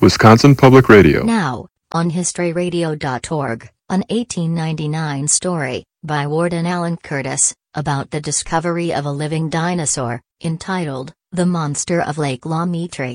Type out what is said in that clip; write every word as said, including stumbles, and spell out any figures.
Wisconsin Public Radio. Now, on history radio dot org, an eighteen ninety-nine story, by Warden Alan Curtis, about the discovery of a living dinosaur, entitled, The Monster of Lake Laumetri.